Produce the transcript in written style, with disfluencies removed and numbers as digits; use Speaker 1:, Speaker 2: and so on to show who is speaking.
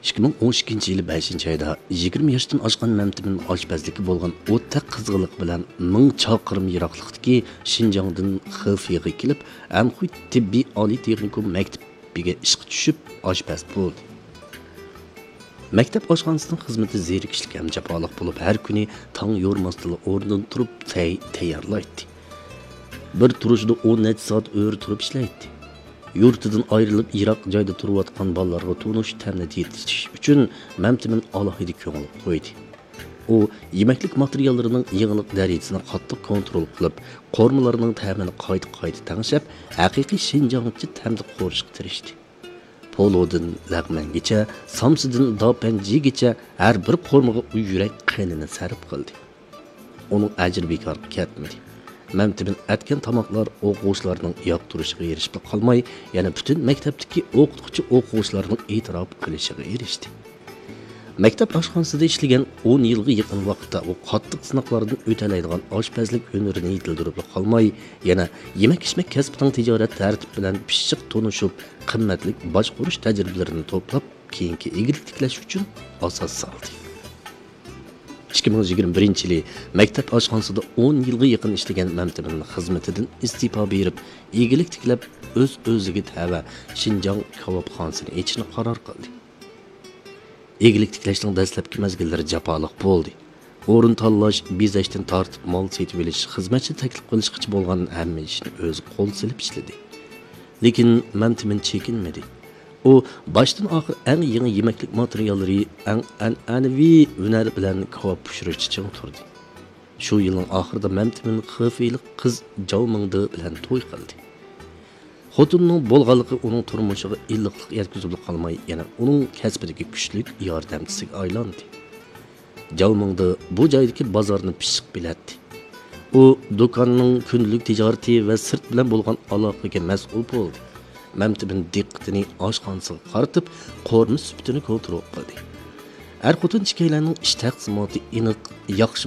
Speaker 1: 2012 yılı 5. ayda 20 yaşdan aşkan Məmtimin aşpazlıkı bolğan o'ta qızğınlıq bilan 1000 çaqırım yiroqlikdagi Şinjandan Xifeyga kelib, Anxuy tibbiy oliy texnikum maktabiga ishga tushib, aşpaz bo'ldi. Maktab oshxonasining xizmati zerikishlik ham jafoliq bo'lib, har kuni tong yo'rmasdan o'rnidan turib tayyorlaydi. Bir turishda 10 necha soat o'ri turib ishlaydi. Yurtidan ayrilib Iroq joyda turayotgan bolalarga tunish ta'minot yetish uchun Məmtimin alohida ko'ngil qo'ydi. U yemeklik materiallarining yig'iliq darajasini qattiq kontrol qilib, qormalarining ta'mini qayta tangshab, haqiqiy Şinjanchi ta'mda qo'rishga tirishdi. Polodin laqmangacha, samsidan dopanjigacha har bir qormaga yurak qanini sarf qildi. Uning ajri bekor ketmadi. Məmtimin etken tamaklar o'quvchilarning yoqtirishiga erishib qolmay, yana butun maktabdagi o'qituvchi o'quvchilarning e'tirof qilishiga erishdi. Maktab oshxonasida ishlagan 10 yilga yaqin vaqtda u qattiq sinoqlardan o'talaydigan oshpazlik hunarini yetildirib qolmay, yana yemak-ichmak kasbining tijorat tartibi bilan pishiq tonishib, qimmatli boshqarish tajribalarini to'plab, keyingi egillik tiklash uchun asos soldi. 2021 yılı maktab oshxonasida 10 yilga yaqin ishlagan Məmtimin xizmatidan istifa berib, egilik tiklab, o'ziga tava Şinjan kebobxonasini ochishni qaror qildi. Egilik tiklashning dastlabki mezgillari jafoliq bo'ldi. O'rin tanlash, bezashdan tortib mol setib olish, xizmatchi taklif qilishgacha bo'lgan hamma ishni o'zi qo'l silib ishladi. Lekin Məmtimin chekinmadi. O başdan axir eng yangi yemeklik materiallari, eng an'anaviy hunar bilan kebab pishirish uchun turdi. Shu yilning oxirida Məmtimin Xifeylik qiz Javmingdi bilan to'y qildi. Xotinning bo'lganligi uning turmushiga illiqlik yetkazib qolmay, yana uning kasbidagi kuchli yordamchisiga aylandi. Javmingdi bu joydagi bozorni pishiq biladi. U do'konning kunlik tijorati va sirt bilan bo'lgan aloqaga mas'ul bo'ldi. Məmtimin diqqatini oshxonasiga qaratib, qo'rma sifatini kontrol qildi. Er xotin ikkalanning ish taqsimoti aniq, yaxshi